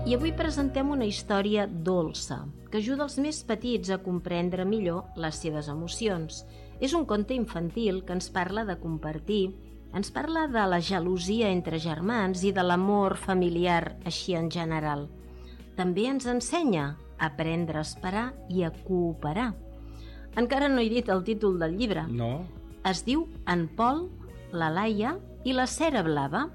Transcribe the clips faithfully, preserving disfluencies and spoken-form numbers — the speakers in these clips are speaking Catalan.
I avui presentem una història dolça que ajuda els més petits a comprendre millor les seves emocions. És un conte infantil que ens parla de compartir, ens parla de la gelosia entre germans i de l'amor familiar així en general. També ens ensenya a aprendre a esperar i a cooperar. Encara no he dit el títol del llibre. No. Es diu En Pol, la Laia i la Cera Blava.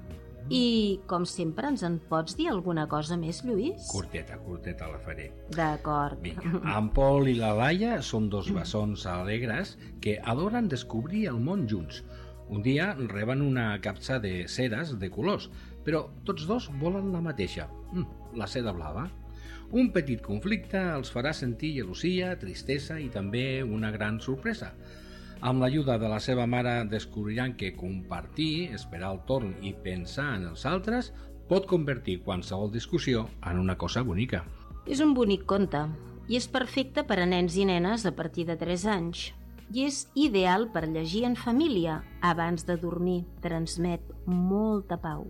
I, com sempre, ens en pots dir alguna cosa més, Lluís? Curteta, curteta la faré. D'acord. Vinga, en Pol i la Laia són dos bessons alegres que adoren descobrir el món junts. Un dia reben una capsa de ceres de colors, però tots dos volen la mateixa, la cera blava. Un petit conflicte els farà sentir gelosia, tristesa i també una gran sorpresa. Amb l'ajuda de la seva mare descobriran que compartir, esperar el torn i pensar en els altres pot convertir qualsevol discussió en una cosa bonica. És un bonic conte i és perfecte per a nens i nenes a partir de tres anys. I és ideal per llegir en família abans de dormir. Transmet molta pau.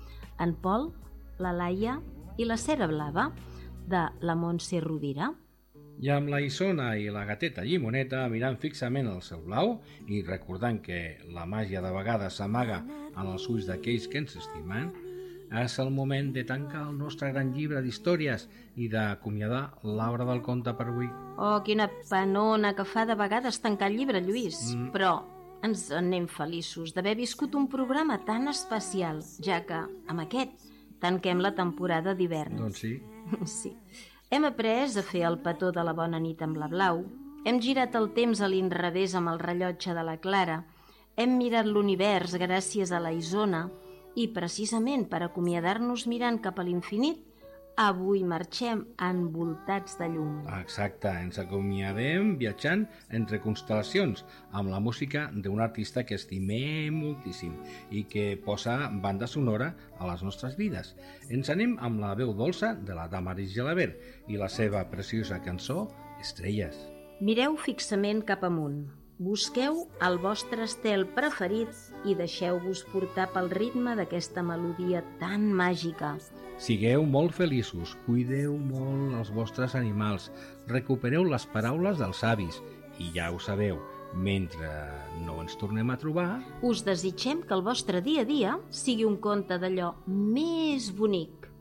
En Pol, la Laia i la Cera Blava, de la Montse Rovira. I amb la Isona i la gateta Llimoneta mirant fixament el cel blau i recordant que la màgia de vegades s'amaga en els ulls d'aquells que ens estimen, és el moment de tancar el nostre gran llibre d'històries i d'acomiadar l'obra del conte per avui. Oh, quina penona que fa de vegades tancar el llibre, Lluís. Mm. Però ens en anem feliços d'haver viscut un programa tan especial, ja que, amb aquest, tanquem la temporada d'hivern. Doncs sí. Sí. Hem après a fer el petó de la bona nit amb la Blau, hem girat el temps a l'inrevés amb el rellotge de la Clara, hem mirat l'univers gràcies a la Isona i, precisament per acomiadar-nos mirant cap a l'infinit, avui marxem envoltats de llum. Exacte, ens acomiadem viatjant entre constel·lacions amb la música d'un artista que estimem moltíssim i que posa banda sonora a les nostres vides. Ens anem amb la veu dolça de la Damaris Gelabert i la seva preciosa cançó Estrelles. Mireu fixament cap amunt. Busqueu el vostre estel preferit i deixeu-vos portar pel ritme d'aquesta melodia tan màgica. Sigueu molt feliços, cuideu molt els vostres animals, recupereu les paraules dels avis i ja ho sabeu, mentre no ens tornem a trobar... Us desitgem que el vostre dia a dia sigui un conte d'allò més bonic.